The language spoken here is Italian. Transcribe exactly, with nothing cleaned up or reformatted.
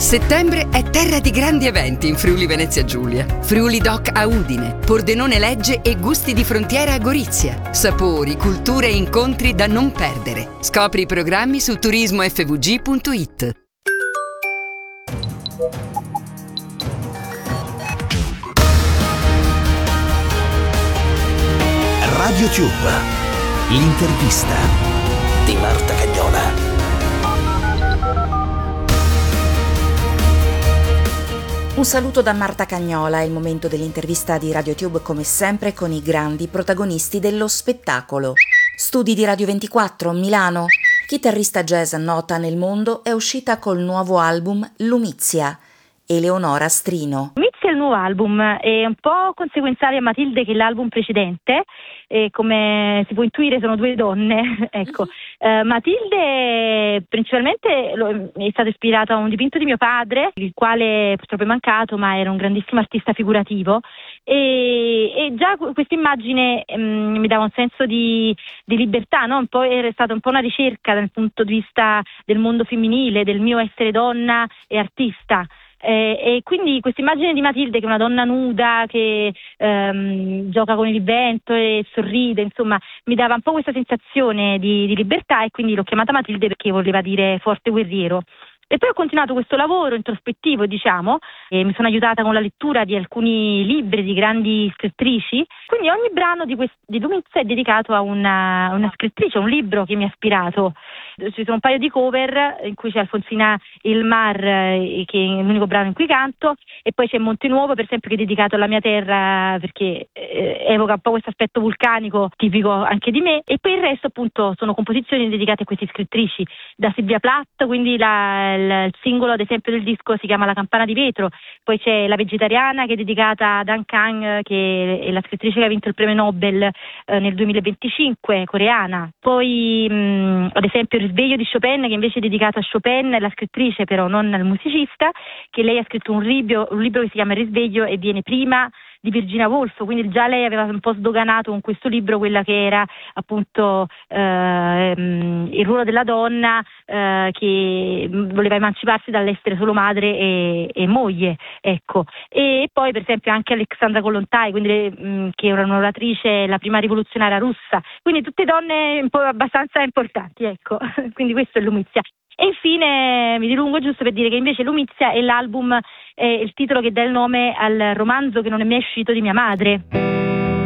Settembre è terra di grandi eventi in Friuli Venezia Giulia. Friuli Doc a Udine, Pordenone Legge e Gusti di Frontiera a Gorizia. Sapori, culture e incontri da non perdere. Scopri i programmi su turismo effe vu gi punto it. Radio Tube, l'intervista di Marta Cagnola. Un saluto da Marta Cagnola, è il momento dell'intervista di Radio Tube come sempre con i grandi protagonisti dello spettacolo. Studi di Radio ventiquattro, Milano. Chitarrista jazz nota nel mondo, è uscita col nuovo album Lumizia. Eleonora Strino. Lumizia è il nuovo album, è un po' conseguenziale a Matilde che è l'album precedente, e come si può intuire sono due donne. Ecco, uh, Matilde principalmente è stata ispirata a un dipinto di mio padre, il quale purtroppo è mancato, ma era un grandissimo artista figurativo, e, e già questa immagine um, mi dava un senso di, di libertà, no? Un po' era stata un po' una ricerca dal punto di vista del mondo femminile, del mio essere donna e artista. Eh, e quindi questa immagine di Matilde, che è una donna nuda che ehm, gioca con il vento e sorride, insomma mi dava un po' questa sensazione di, di libertà, e quindi l'ho chiamata Matilde perché voleva dire forte guerriero. E poi ho continuato questo lavoro introspettivo, diciamo, e mi sono aiutata con la lettura di alcuni libri di grandi scrittrici. Quindi ogni brano di, quest- di Lumizia è dedicato a una, una scrittrice, un libro che mi ha ispirato. Ci sono un paio di cover in cui c'è Alfonsina Ilmar, eh, che è l'unico brano in cui canto, e poi c'è Montenuovo, per esempio, che è dedicato alla mia terra, perché eh, evoca un po' questo aspetto vulcanico tipico anche di me. E poi il resto, appunto, sono composizioni dedicate a queste scrittrici, da Silvia Plath, quindi la il singolo ad esempio del disco si chiama La campana di vetro, poi c'è La vegetariana, che è dedicata a Dan Kang, che è la scrittrice che ha vinto il premio Nobel eh, nel duemilaventicinque, coreana. Poi mh, ad esempio Il risveglio di Chopin, che invece è dedicato a Chopin, la scrittrice però non al musicista, che lei ha scritto un libro, un libro che si chiama Il risveglio e viene prima di Virginia Woolf, quindi già lei aveva un po' sdoganato con questo libro quella che era appunto ehm, il ruolo della donna eh, che voleva emanciparsi dall'essere solo madre e, e moglie, ecco. E poi per esempio anche Alexandra Kollontai, quindi mh, che era un'oratrice, la prima rivoluzionaria russa, quindi tutte donne un po' abbastanza importanti, ecco. Quindi questo è Lumizia. E infine mi dilungo giusto per dire che invece Lumizia è l'album, è il titolo che dà il nome al romanzo che non è mai uscito di mia madre.